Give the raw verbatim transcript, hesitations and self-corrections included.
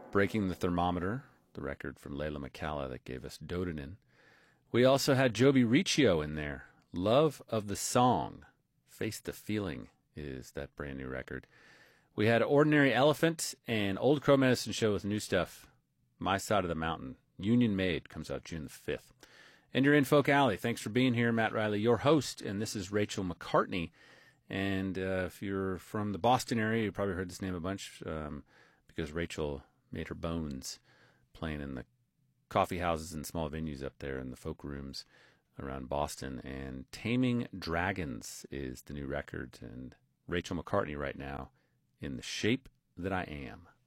Breaking the Thermometer, the record from Layla McCalla that gave us Dodonin. We also had Joby Riccio in there. Love of the Song. Face the Feeling is that brand new record. We had Ordinary Elephant and Old Crow Medicine Show with new stuff. My Side of the Mountain. Union Made comes out June the fifth. And you're in Folk Alley. Thanks for being here. Matt Riley, your host, and this is Rachel McCartney. And uh, if you're from the Boston area, you probably heard this name a bunch um, because Rachel made her bones playing in the coffee houses and small venues up there in the folk rooms around Boston. And Taming Dragons is the new record. And Rachel McCartney right now in The Shape That I Am.